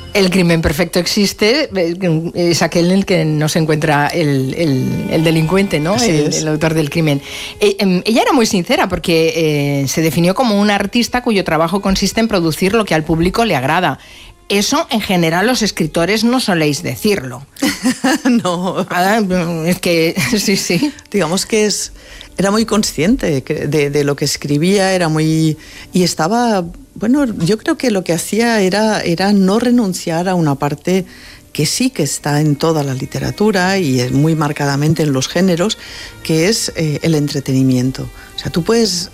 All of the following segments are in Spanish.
El crimen perfecto existe, es aquel en el que no se encuentra el delincuente, ¿no? El autor del crimen. Ella era muy sincera porque se definió como una artista cuyo trabajo consiste en producir lo que al público le agrada. Eso, en general, los escritores no soléis decirlo. No. Es que, sí. Digamos que era muy consciente de lo que escribía, y estaba... Bueno, yo creo que lo que hacía era no renunciar a una parte que sí que está en toda la literatura y es muy marcadamente en los géneros, que es el entretenimiento. O sea, tú puedes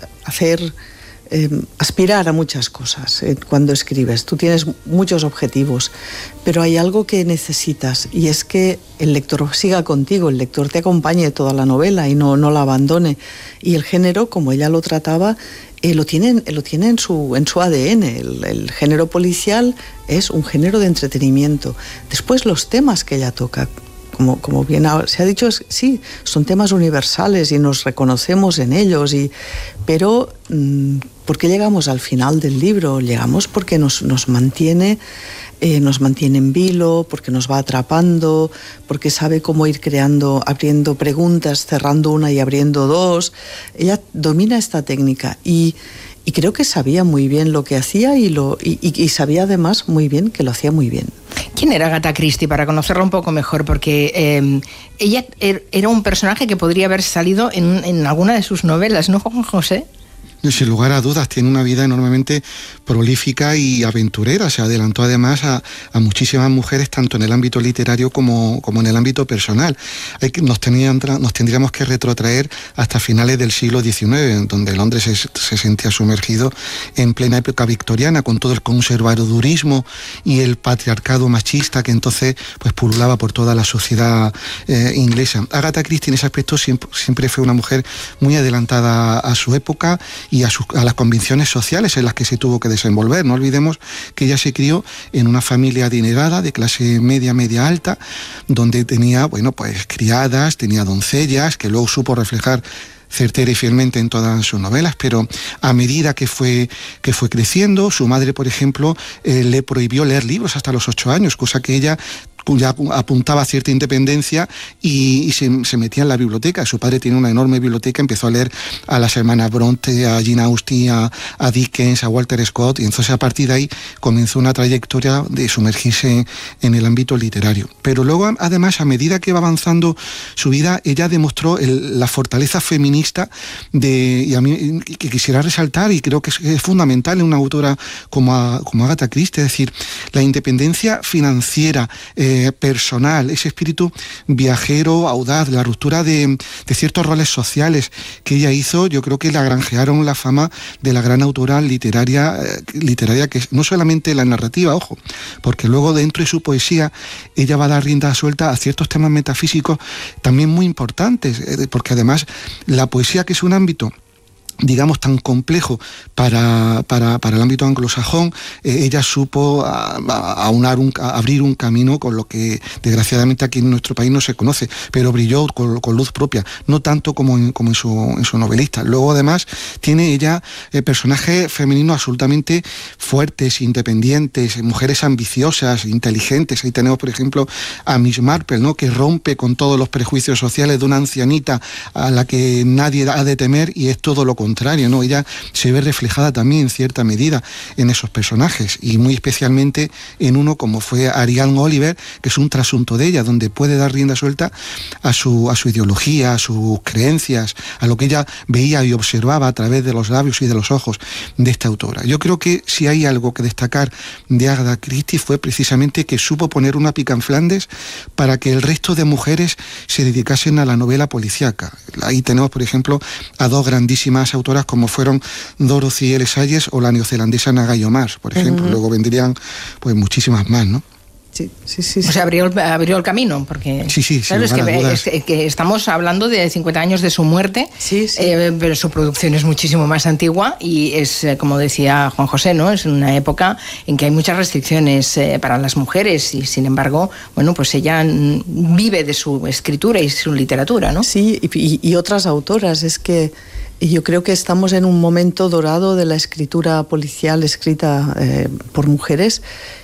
aspirar a muchas cosas cuando escribes. Tú tienes muchos objetivos, pero hay algo que necesitas, y es que el lector siga contigo, el lector te acompañe toda la novela y no la abandone. Y el género, como ella lo trataba, lo tiene en su ADN. El género policial es un género de entretenimiento. Después, los temas que ella toca, como bien se ha dicho, sí, son temas universales y nos reconocemos en ellos, pero ¿por qué llegamos al final del libro? Llegamos porque nos mantiene en vilo, porque nos va atrapando, porque sabe cómo ir creando, abriendo preguntas, cerrando una y abriendo dos. Ella domina esta técnica y creo que sabía muy bien lo que hacía y sabía además muy bien que lo hacía muy bien. ¿Quién era Agatha Christie? Para conocerla un poco mejor, porque ella era un personaje que podría haber salido en alguna de sus novelas, ¿no, Juan José? Sin lugar a dudas, tiene una vida enormemente prolífica y aventurera. Se adelantó además a muchísimas mujeres, tanto en el ámbito literario como en el ámbito personal. Nos tendríamos que retrotraer hasta finales del siglo XIX, donde Londres se sentía sumergido en plena época victoriana, con todo el conservadurismo y el patriarcado machista que entonces pues pululaba por toda la sociedad inglesa. Agatha Christie en ese aspecto siempre fue una mujer muy adelantada a su época y a las convicciones sociales en las que se tuvo que desenvolver. No olvidemos que ella se crió en una familia adinerada de clase media alta, donde tenía, pues criadas, tenía doncellas, que luego supo reflejar certera y fielmente en todas sus novelas, pero a medida que fue creciendo, su madre, por ejemplo, le prohibió leer libros hasta los 8 años, cosa que ella ya apuntaba a cierta independencia y se metía en la biblioteca. Su padre tiene una enorme biblioteca, empezó a leer a las hermanas Bronte, a Jane Austen, a Dickens, a Walter Scott, y entonces a partir de ahí comenzó una trayectoria de sumergirse en el ámbito literario. Pero luego, además, a medida que va avanzando su vida, ella demostró la fortaleza feminista y a mí que quisiera resaltar, y creo que es fundamental en una autora como Agatha Christie, es decir, la independencia financiera, personal, ese espíritu viajero, audaz, la ruptura de ciertos roles sociales que ella hizo. Yo creo que la granjearon la fama de la gran autora literaria que no solamente la narrativa, ojo, porque luego dentro de su poesía ella va a dar rienda suelta a ciertos temas metafísicos también muy importantes, porque además la poesía, que es un ámbito digamos tan complejo para el ámbito anglosajón, ella supo abrir un camino con lo que desgraciadamente aquí en nuestro país no se conoce, pero brilló con luz propia, no tanto como en su novelista. Luego además tiene ella personajes femeninos absolutamente fuertes, independientes, mujeres ambiciosas, inteligentes. Ahí tenemos por ejemplo a Miss Marple, ¿no?, que rompe con todos los prejuicios sociales de una ancianita a la que nadie ha de temer, y es todo lo contrario, ¿no? Ella se ve reflejada también en cierta medida en esos personajes, y muy especialmente en uno como fue Ariane Oliver, que es un trasunto de ella, donde puede dar rienda suelta a su ideología, a sus creencias, a lo que ella veía y observaba a través de los labios y de los ojos de esta autora. Yo creo que si hay algo que destacar de Agatha Christie fue precisamente que supo poner una pica en Flandes para que el resto de mujeres se dedicasen a la novela policíaca. Ahí tenemos, por ejemplo, a dos grandísimas autoras como fueron Dorothy L. Sayers o la neozelandesa Nagayo Mars, por ejemplo. Luego vendrían pues muchísimas más, ¿no? Sí. O sea, abrió el camino, porque sí, claro, es que estamos hablando de 50 años de su muerte, pero su producción es muchísimo más antigua y es, como decía Juan José, ¿no?, es una época en que hay muchas restricciones para las mujeres y, sin embargo, bueno, pues ella vive de su escritura y su literatura, ¿no? Sí, y otras autoras. Es que yo creo que estamos en un momento dorado de la escritura policial escrita por mujeres,